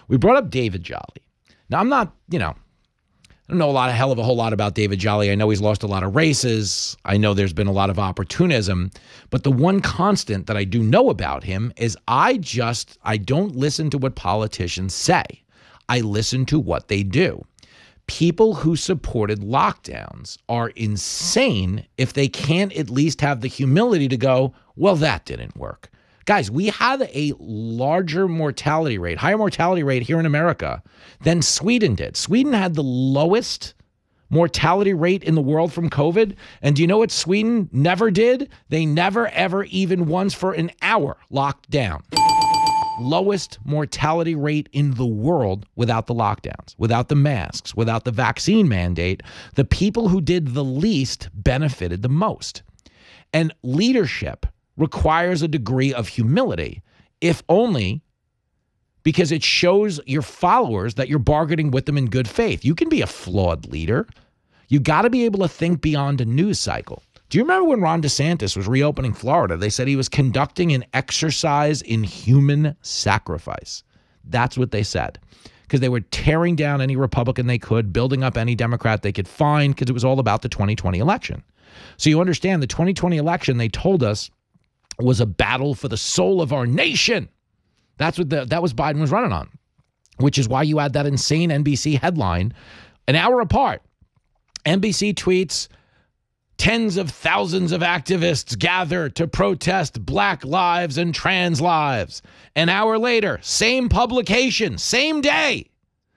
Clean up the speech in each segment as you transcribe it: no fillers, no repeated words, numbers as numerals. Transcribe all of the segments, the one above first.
We brought up David Jolly. Now, I'm not, I don't know a whole lot about David Jolly. I know he's lost a lot of races. I know there's been a lot of opportunism. But the one constant that I do know about him is I don't listen to what politicians say. I listen to what they do. People who supported lockdowns are insane if they can't at least have the humility to go, well, that didn't work. Guys, we had a higher mortality rate here in America than Sweden did. Sweden had the lowest mortality rate in the world from COVID. And do you know what Sweden never did? They never, ever, even once for an hour locked down. Lowest mortality rate in the world without the lockdowns, without the masks, without the vaccine mandate. The people who did the least benefited the most. And leadership requires a degree of humility, if only because it shows your followers that you're bargaining with them in good faith. You can be a flawed leader. You got to be able to think beyond a news cycle. Do you remember when Ron DeSantis was reopening Florida? They said he was conducting an exercise in human sacrifice. That's what they said. Because they were tearing down any Republican they could, building up any Democrat they could find, because it was all about the 2020 election. So you understand the 2020 election, they told us, was a battle for the soul of our nation. That was Biden was running on, which is why you had that insane NBC headline an hour apart. NBC tweets, tens of thousands of activists gather to protest Black lives and trans lives. An hour later, same publication, same day.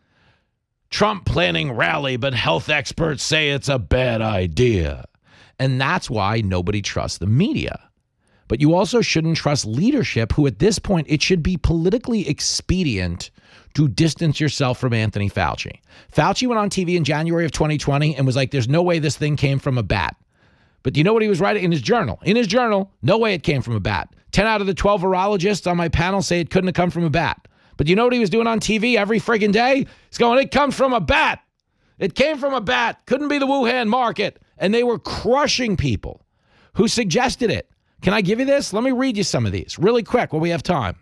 Trump planning rally, but health experts say it's a bad idea. And that's why nobody trusts the media. But you also shouldn't trust leadership, who at this point, it should be politically expedient to distance yourself from Anthony Fauci. Fauci went on TV in January of 2020 and was like, there's no way this thing came from a bat. But you know what he was writing in his journal? In his journal, no way it came from a bat. 10 out of the 12 virologists on my panel say it couldn't have come from a bat. But you know what he was doing on TV every friggin' day? He's going, it comes from a bat. It came from a bat. Couldn't be the Wuhan market. And they were crushing people who suggested it. Can I give you this? Let me read you some of these really quick while we have time.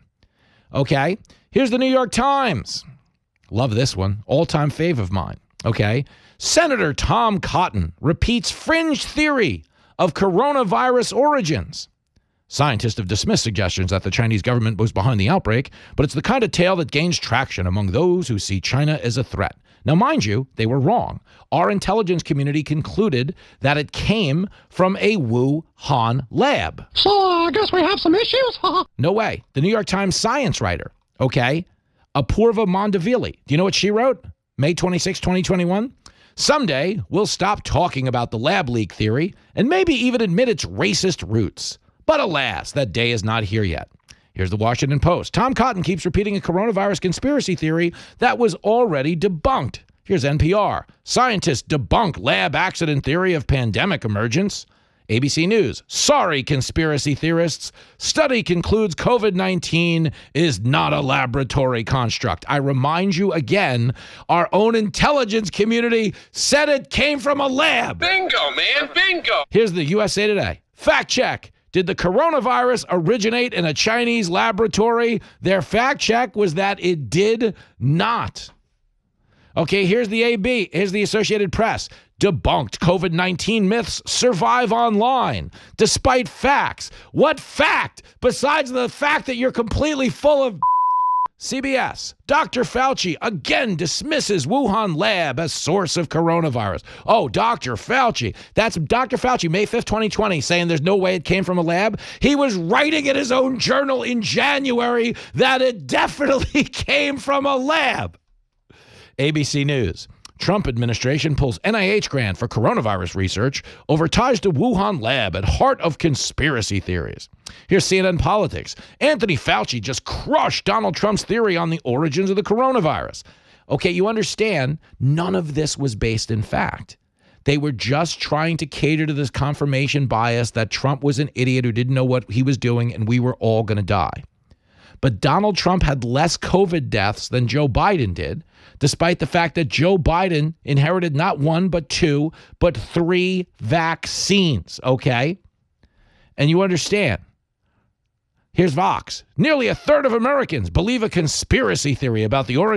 Okay. Here's the New York Times. Love this one. All-time fave of mine. Okay. Senator Tom Cotton repeats fringe theory of coronavirus origins. Scientists have dismissed suggestions that the Chinese government was behind the outbreak, but it's the kind of tale that gains traction among those who see China as a threat. Now, mind you, they were wrong. Our intelligence community concluded that it came from a Wuhan lab. So I guess we have some issues? No way. The New York Times science writer, okay, Apurva Mandavili. Do you know what she wrote? May 26, 2021? Someday, we'll stop talking about the lab leak theory and maybe even admit its racist roots. But alas, that day is not here yet. Here's the Washington Post. Tom Cotton keeps repeating a coronavirus conspiracy theory that was already debunked. Here's NPR. Scientists debunk lab accident theory of pandemic emergence. ABC News. Sorry, conspiracy theorists. Study concludes COVID-19 is not a laboratory construct. I remind you again, our own intelligence community said it came from a lab. Bingo, man, bingo. Here's the USA Today. Fact check. Did the coronavirus originate in a Chinese laboratory? Their fact check was that it did not. Okay, here's the AB. Here's the Associated Press. Debunked COVID-19 myths survive online, despite facts. What fact, besides the fact that you're completely full of CBS? Dr. Fauci again dismisses Wuhan lab as source of coronavirus. Oh, Dr. Fauci. That's Dr. Fauci, May 5th, 2020, saying there's no way it came from a lab. He was writing in his own journal in January that it definitely came from a lab. ABC News. Trump administration pulls NIH grant for coronavirus research over ties to Wuhan lab at heart of conspiracy theories. Here's CNN Politics. Anthony Fauci just crushed Donald Trump's theory on the origins of the coronavirus. Okay, you understand, none of this was based in fact. They were just trying to cater to this confirmation bias that Trump was an idiot who didn't know what he was doing and we were all going to die. But Donald Trump had less COVID deaths than Joe Biden did, despite the fact that Joe Biden inherited not one, but two, but three vaccines, okay? And you understand. Here's Vox. Nearly a third of Americans believe a conspiracy theory about the origin